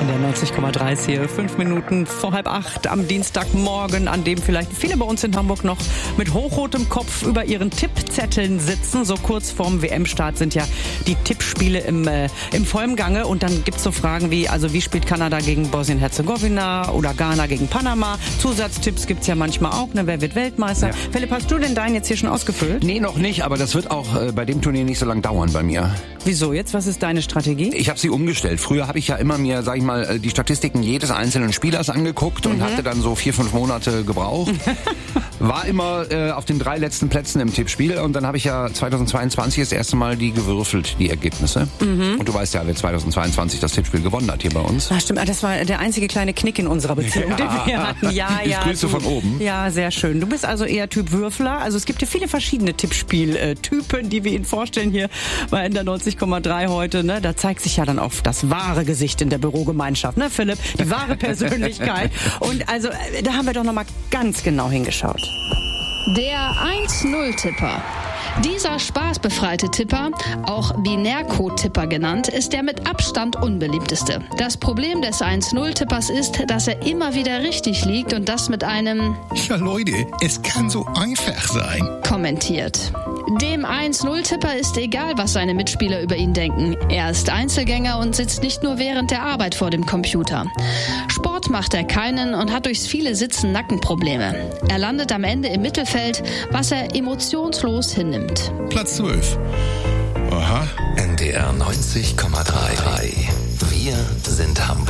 In der 90,3 ist hier 5 Minuten vor 7:30 am Dienstagmorgen, an dem vielleicht viele bei uns in Hamburg noch mit hochrotem Kopf über ihren Tippzetteln sitzen. So kurz vorm WM-Start sind ja die Tippspiele im vollen Gange. Und dann gibt's so Fragen wie, also wie spielt Kanada gegen Bosnien-Herzegowina oder Ghana gegen Panama? Zusatztipps gibt's ja manchmal auch, ne? Wer wird Weltmeister? Ja. Philipp, hast du denn deinen jetzt hier schon ausgefüllt? Nee, noch nicht, aber das wird auch bei dem Turnier nicht so lang dauern bei mir. Wieso jetzt? Was ist deine Strategie? Ich habe sie umgestellt. Früher habe ich ja immer mir, sag ich mal, die Statistiken jedes einzelnen Spielers angeguckt und hatte dann so 4-5 Monate gebraucht. War immer auf den 3 letzten Plätzen im Tippspiel und dann habe ich ja 2022 das erste Mal die gewürfelt, die Ergebnisse. Und du weißt ja, wer 2022 das Tippspiel gewonnen hat hier bei uns. Ach, stimmt, das war der einzige kleine Knick in unserer Beziehung, den wir hatten. Ich grüße von oben. Ja, sehr schön. Du bist also eher Typ Würfler. Also es gibt ja viele verschiedene Tippspieltypen, die wir Ihnen vorstellen hier bei der 90,3 heute. Ne? Da zeigt sich ja dann auch das wahre Gesicht in der Bürogemeinschaft, ne, Philipp? Die wahre Persönlichkeit. Und also da haben wir doch nochmal ganz genau hingeschaut. Der 1-0-Tipper. Dieser spaßbefreite Tipper, auch Binärcode-Tipper genannt, ist der mit Abstand unbeliebteste. Das Problem des 1-0-Tippers ist, dass er immer wieder richtig liegt und das mit einem "Ja Leute, es kann so einfach sein" kommentiert. Dem 1-0-Tipper ist egal, was seine Mitspieler über ihn denken. Er ist Einzelgänger und sitzt nicht nur während der Arbeit vor dem Computer. Sport macht er keinen und hat durchs viele Sitzen Nackenprobleme. Er landet am Ende im Mittelfeld, was er emotionslos hinnimmt. Platz 12. Aha. NDR 90,3. Wir sind Hamburg.